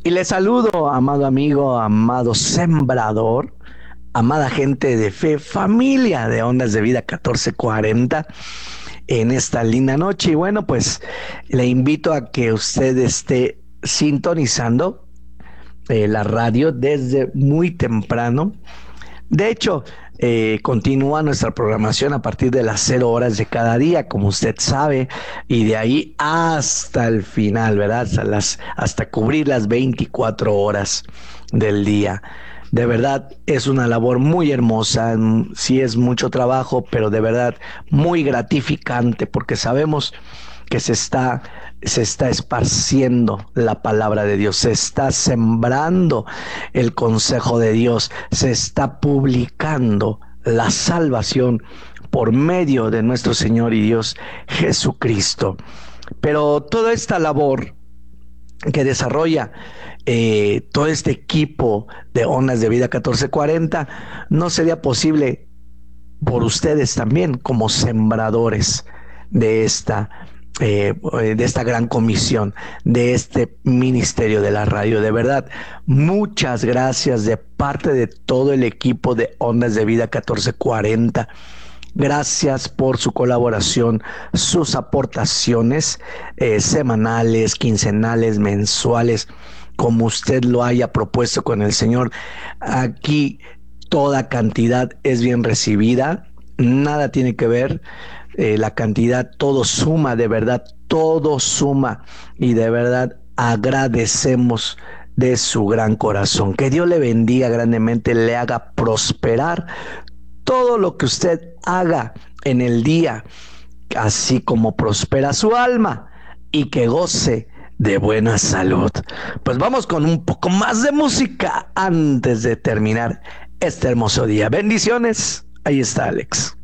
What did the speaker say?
Y les saludo, amado amigo, amado sembrador, amada gente de fe, familia de Ondas de Vida 1440 en esta linda noche. Y bueno, pues le invito a que usted esté sintonizando la radio desde muy temprano. De hecho, continúa nuestra programación a partir de las 0 horas de cada día, como usted sabe, y de ahí hasta el final, ¿verdad? Hasta cubrir las 24 horas del día. De verdad, es una labor muy hermosa, sí es mucho trabajo, pero de verdad muy gratificante, porque sabemos que se está esparciendo la palabra de Dios, se está sembrando el consejo de Dios, se está publicando la salvación por medio de nuestro Señor y Dios Jesucristo. Pero toda esta labor que desarrolla todo este equipo de Ondas de Vida 1440 no sería posible por ustedes también como sembradores de esta gran comisión, de este ministerio de la radio. De verdad, muchas gracias de parte de todo el equipo de Ondas de Vida 1440. Gracias por su colaboración, sus aportaciones semanales, quincenales, mensuales, como usted lo haya propuesto con el Señor. Aquí toda cantidad es bien recibida, nada tiene que ver la cantidad, todo suma, de verdad, todo suma y de verdad agradecemos de su gran corazón. Que Dios le bendiga grandemente, le haga prosperar todo lo que usted haga en el día, así como prospera su alma y que goce de buena salud. Pues vamos con un poco más de música antes de terminar este hermoso día. Bendiciones. Ahí está Alex.